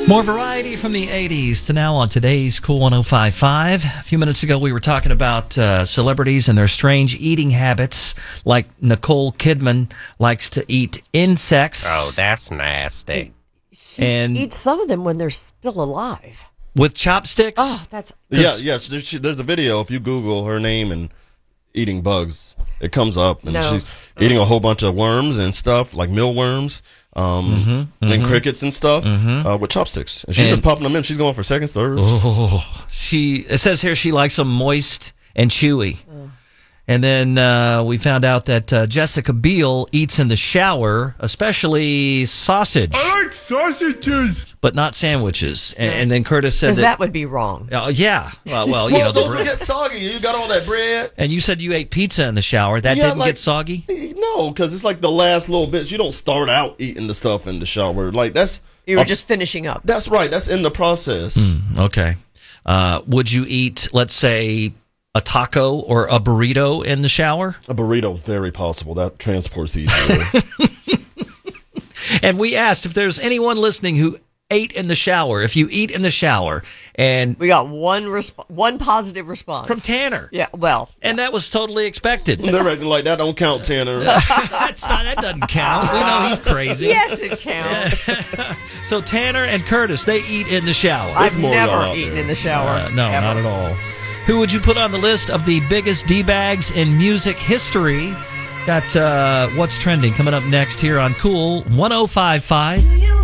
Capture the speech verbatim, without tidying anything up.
More variety from the eighties to now on today's Cool one oh five point five. A few minutes ago, we were talking about uh, celebrities and their strange eating habits, like Nicole Kidman likes to eat insects. Oh, that's nasty. She And- eats some of them when they're still alive. With chopsticks? Oh, that's Yeah, yeah. There's, there's a video. If you Google her name and eating bugs, it comes up, and No. she's eating a whole bunch of worms and stuff, like mealworms, um, Mm-hmm, and crickets and stuff, uh, with chopsticks. And she's And- just popping them in. She's going for seconds, thirds. Oh, she. It says here she likes them moist and chewy. And then uh, we found out that uh, Jessica Biel eats in the shower, especially sausage, I like sausages. but not sandwiches. And, and then Curtis said because that. that would be wrong. Oh, yeah. Well, well, you know, Well, the those bre- will get soggy. You got all that bread. and you said you ate pizza in the shower. That Yeah, didn't like- get soggy? No, because it's like the last little bits. You don't start out eating the stuff in the shower. Like that's You were uh, just finishing up. that's right. That's in the process. Okay. Uh, would you eat, let's say, a taco or a burrito in the shower? A burrito, very possible. That transports easier. And we asked if there's anyone listening who ate in the shower. If you eat in the shower, and We got one resp- one positive response. from Tanner. Yeah, well. And that was totally expected. They're acting like that don't count, Tanner. That's not, that doesn't count. We know he's crazy. Yes, it counts. So Tanner and Curtis, they eat in the shower. I've more never y'all out eaten there. in the shower. Uh, no, ever. not at all. Who would you put on the list of the biggest D-bags in music history? Got uh, What's Trending coming up next here on Cool one oh five point five.